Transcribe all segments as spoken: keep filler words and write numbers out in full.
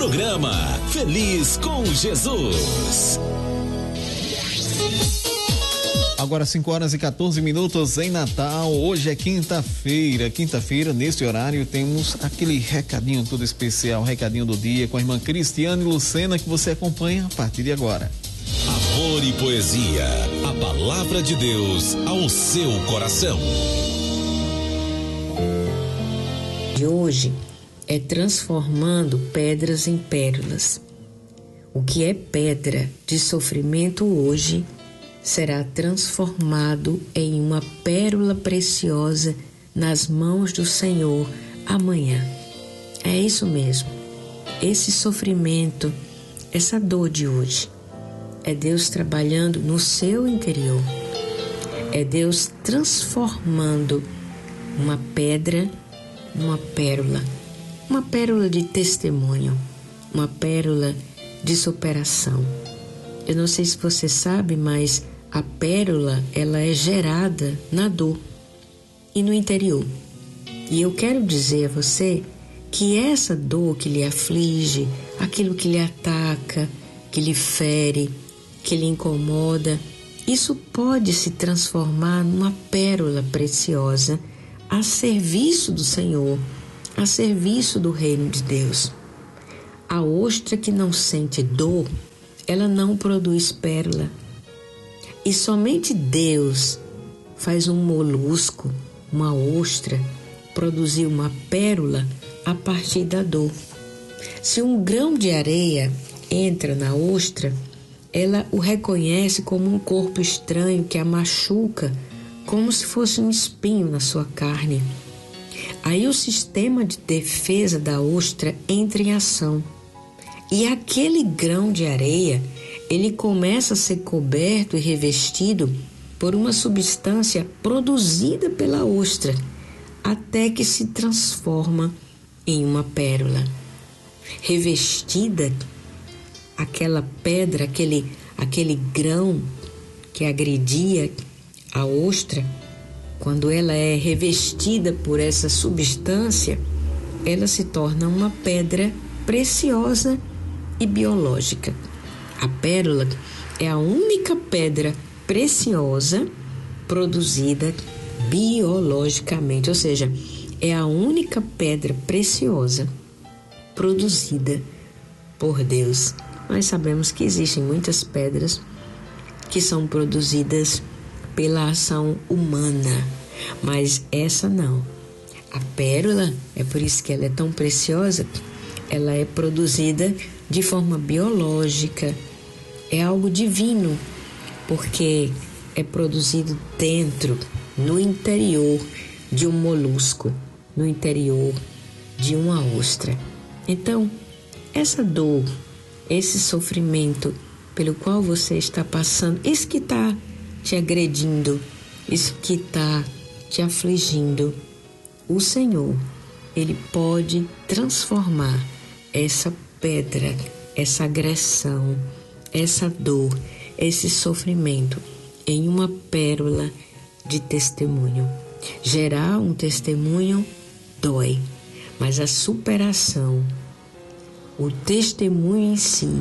Programa Feliz com Jesus. Agora cinco horas e quatorze minutos em Natal. Hoje é quinta-feira. Quinta-feira, neste horário, temos aquele recadinho todo especial, recadinho do dia com a irmã Cristiane Lucena, que você acompanha a partir de agora. Amor e poesia, a palavra de Deus ao seu coração. De hoje é transformando pedras em pérolas. O que é pedra de sofrimento hoje será transformado em uma pérola preciosa nas mãos do Senhor amanhã. É isso mesmo. Esse sofrimento, essa dor de hoje, é Deus trabalhando no seu interior. É Deus transformando uma pedra numa pérola. Uma pérola de testemunho. Uma pérola de superação. Eu não sei se você sabe, mas a pérola, ela é gerada na dor e no interior. E eu quero dizer a você que essa dor que lhe aflige, aquilo que lhe ataca, que lhe fere, que lhe incomoda, isso pode se transformar numa pérola preciosa a serviço do Senhor, a serviço do reino de Deus. A ostra que não sente dor, ela não produz pérola. E somente Deus faz um molusco, uma ostra, produzir uma pérola a partir da dor. Se um grão de areia entra na ostra, ela o reconhece como um corpo estranho que a machuca, como se fosse um espinho na sua carne. Aí o sistema de defesa da ostra entra em ação. E aquele grão de areia, ele começa a ser coberto e revestido por uma substância produzida pela ostra, até que se transforma em uma pérola. Revestida, aquela pedra, aquele, aquele grão que agredia a ostra, quando ela é revestida por essa substância, ela se torna uma pedra preciosa e biológica. A pérola é a única pedra preciosa produzida biologicamente, ou seja, é a única pedra preciosa produzida por Deus. Nós sabemos que existem muitas pedras que são produzidas pela ação humana, mas essa não. A pérola, é por isso que ela é tão preciosa, ela é produzida de forma biológica, é algo divino, porque é produzido dentro, no interior de um molusco, no interior de uma ostra. Então, essa dor, esse sofrimento pelo qual você está passando, isso que está te agredindo, isso que está te afligindo, o Senhor, Ele pode transformar essa pedra, essa agressão, essa dor, esse sofrimento em uma pérola de testemunho. Gerar um testemunho dói, mas a superação, o testemunho em si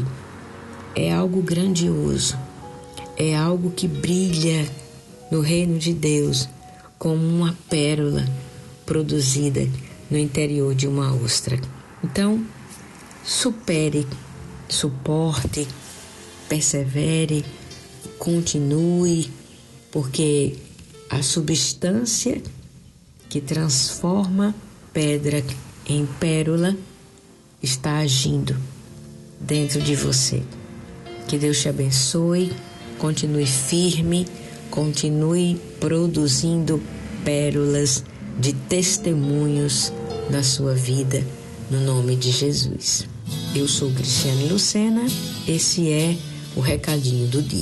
é algo grandioso, é algo que brilha no reino de Deus como uma pérola produzida no interior de uma ostra. Então, supere, suporte, persevere, continue, porque a substância que transforma pedra em pérola está agindo dentro de você. Que Deus te abençoe, continue firme, continue produzindo pérolas de testemunhos na sua vida, no nome de Jesus. Eu sou Cristiane Lucena, esse é o recadinho do dia.